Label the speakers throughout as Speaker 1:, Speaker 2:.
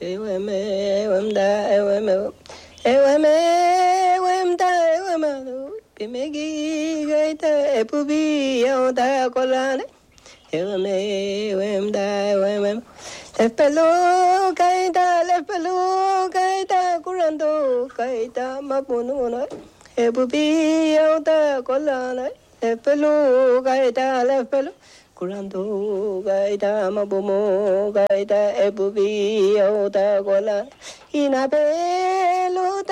Speaker 1: em em da em da em Pimegi gaita epubi da colane em da em lefelo gaita curando gaita mapuno epubi da colane lefelo curando gaita mapumo gaita epubi da colane inabelo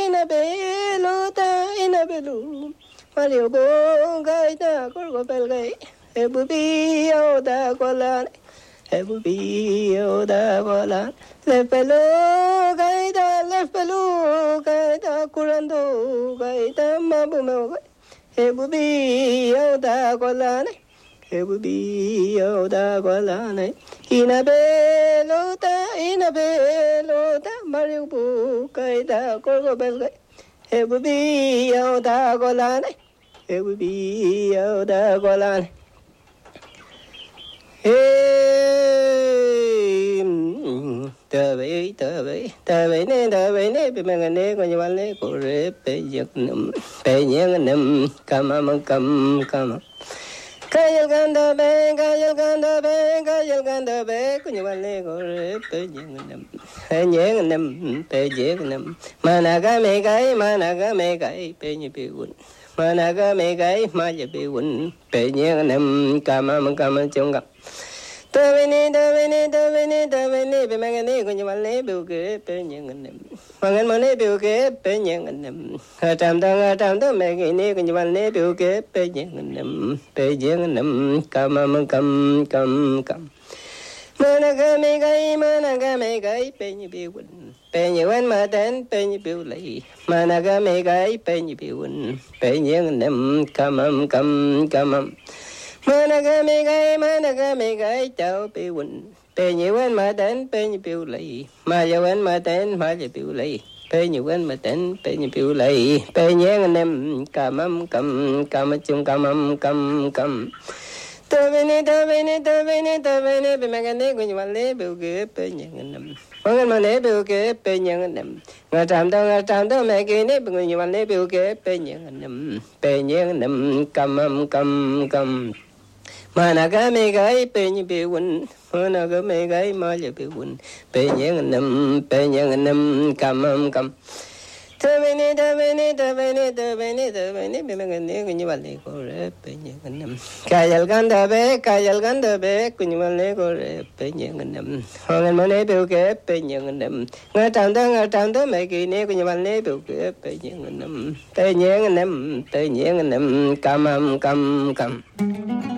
Speaker 1: Mario bo gaita corgo belgai ebubi da colan ebubi da colan le pelo gaita curando gaita mabumo ebubi da colan inabelo da Mario bo gaita corgo belgai ebubi da colan ebubi da colan ta ve ne be mangane ko nyale ko re pe yak nam pe nyang nam kam kayal ganda be ko nyale ko re pe nyang nam pe nam managa me gai pe nyi pe un managa me gai ma je pe un pe nyang nam kam chung gặp ta ve ne be mangane ko nyale be ke pe nyang nam mangan mane be ke pe nyang nam tam da me ke ne ko nyale be ke pe nyang nam kam Managa me gai pe nyi be un pe nyi wan ma dan pe nyi be lai managa me gai pe nyi be un pe nyang nam kam managa me gai chao be un pe nyi wan ma dan pe nyi be lai ma ya wan ma dan ma ya be lai pe nyi wan ma dan pe nyi be lai pe nyang nam kam chung kam ta ve ne be mangane ko nyale be ke pe nyang nam mangan mane be ke pe nyang nam nga tam da me ke ne be nyale be ke pe nyang nam kam managa me gai pe nyi be un managa me gai ma le be un pe nyang nam kam ta ve ne be mangane ko nyale ko re pe nyang nam kayal ganda be ko nyale ko re pe nyang nam mangan mane be ke pe nyang nam nga tam da me ke ne ko nyale be ke pe nyang nam kam